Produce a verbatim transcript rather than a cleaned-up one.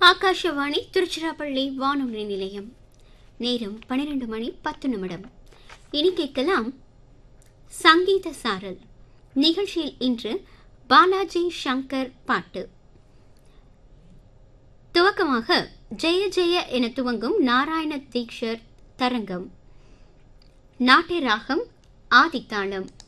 ஆகாஷவாணி திருச்சிராப்பள்ளி வானொலி நிலையம். நேரம் பனிரெண்டு மணி பத்து நிமிடம். இனி கேட்கலாம் சங்கீத சாரல் நிகழ்ச்சியில். இன்று பாலாஜி சங்கர் பாட்டு. துவக்கமாக ஜெய ஜெய என துவங்கும் நாராயண தீக்ஷர் தரங்கம். நாட்டிய ராகம் ஆதித்தாளம்.